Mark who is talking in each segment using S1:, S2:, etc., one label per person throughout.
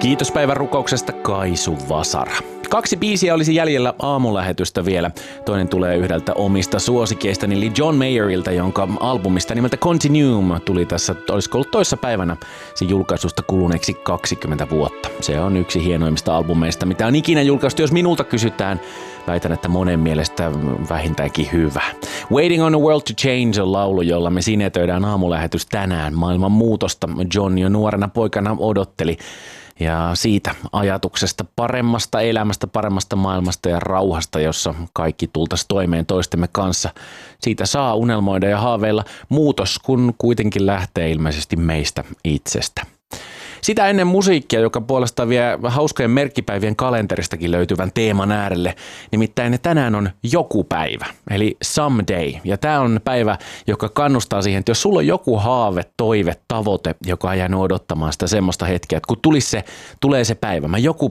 S1: Kiitos päivän rukouksesta Kaisu Vasara. 2 biisiä olisi jäljellä aamulähetystä vielä. Toinen tulee yhdeltä omista suosikeistani, eli John Mayerilta, jonka albumista nimeltä Continuum tuli tässä, olisiko ollut toissa päivänä, sen julkaisusta kuluneeksi 20 vuotta. Se on yksi hienoimmista albumeista, mitä on ikinä julkaistu, jos minulta kysytään. Väitän, että monen mielestä vähintäänkin hyvä. Waiting on the World to Change on laulu, jolla me sinetöidään aamulähetys tänään. Maailman muutosta John jo nuorena poikana odotteli. Ja siitä ajatuksesta paremmasta elämästä, paremmasta maailmasta ja rauhasta, jossa kaikki tultaisiin toimeen toistemme kanssa. Siitä saa unelmoida ja haaveilla muutos, kun kuitenkin lähtee ilmeisesti meistä itsestä. Sitä ennen musiikkia, joka puolestaan vie hauskojen merkkipäivien kalenteristakin löytyvän teeman äärelle. Nimittäin tänään on joku päivä, eli someday. Ja tämä on päivä, joka kannustaa siihen, että jos sulla on joku haave, toive, tavoite, joka on jäänyt odottamaan sitä semmoista hetkeä, että kun tulee se päivä, mä joku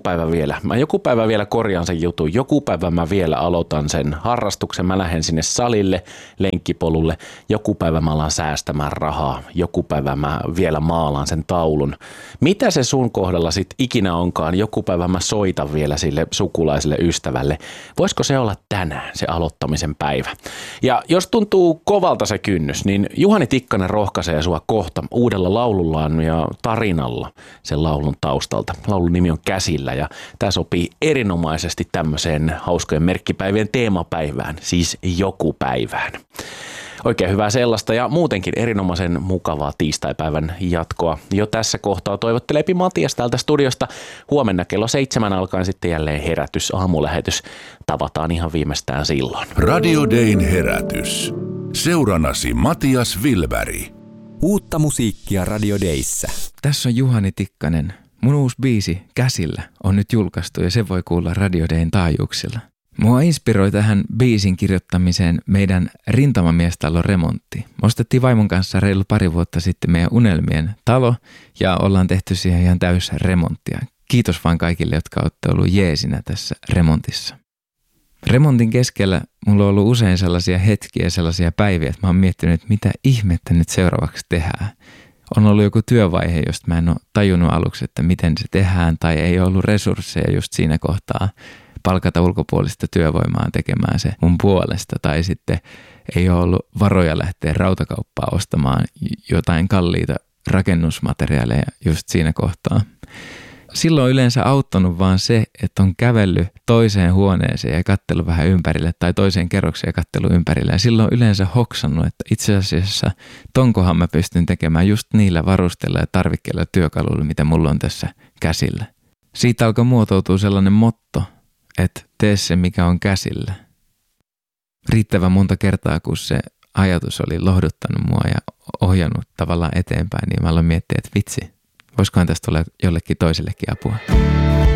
S1: päivä vielä korjaan sen jutun, joku päivä mä vielä aloitan sen harrastuksen, mä lähden sinne salille, lenkkipolulle, joku päivä mä alan säästämään rahaa, joku päivä mä vielä maalaan sen taulun. Mitä se sun kohdalla sitten ikinä onkaan, joku päivä mä soitan vielä sille sukulaiselle ystävälle. Voisiko se olla tänään se aloittamisen päivä? Ja jos tuntuu kovalta se kynnys, niin Juhani Tikkanen rohkaisee sua kohta uudella laulullaan ja tarinalla sen laulun taustalta. Laulun nimi on Käsillä ja tämä sopii erinomaisesti tämmöiseen hauskojen merkkipäivien teemapäivään, siis joku päivään. Oikein hyvää sellaista ja muutenkin erinomaisen mukavaa tiistaipäivän jatkoa. Jo tässä kohtaa toivottelee Matias täältä studiosta. Huomenna kello 7 alkaen sitten jälleen herätys, aamulähetys. Tavataan ihan viimeistään silloin.
S2: Radio Dayn herätys. Seurannasi Matias Wilberg.
S3: Uutta musiikkia Radio Dayssä. Tässä on Juhani Tikkanen. Mun uusi biisi Käsillä on nyt julkaistu ja se voi kuulla Radio Dayn taajuuksilla. Mua inspiroi tähän biisin kirjoittamiseen meidän rintamamiestalon remontti. Me ostettiin vaimon kanssa reilu pari vuotta sitten meidän unelmien talo ja ollaan tehty siihen ihan täys remonttia. Kiitos vaan kaikille, jotka olette ollut jeesinä tässä remontissa. Remontin keskellä mulla on ollut usein sellaisia hetkiä ja sellaisia päiviä, että mä oon miettinyt, että mitä ihmettä nyt seuraavaksi tehdään. On ollut joku työvaihe, josta mä en ole tajunnut aluksi, että miten se tehdään tai ei ollut resursseja just siinä kohtaa palkata ulkopuolista työvoimaa tekemään se mun puolesta tai sitten ei ole ollut varoja lähteä rautakauppaa ostamaan jotain kalliita rakennusmateriaaleja just siinä kohtaa. Silloin on yleensä auttanut vaan se, että on kävellyt toiseen huoneeseen ja katsellut vähän ympärille tai toiseen kerrokseen ja katsellut ympärille. Ja silloin on yleensä hoksannut, että itse asiassa tonkohan mä pystyn tekemään just niillä varusteilla ja tarvikkeilla ja työkaluilla, mitä mulla on tässä käsillä. Siitä alkoi muotoutua sellainen motto, että tee se, mikä on käsillä. Riittävän monta kertaa, kun se ajatus oli lohduttanut mua ja ohjannut tavallaan eteenpäin, niin mä aloin miettiä, että vitsi, voisikohan tästä olla jollekin toisellekin apua.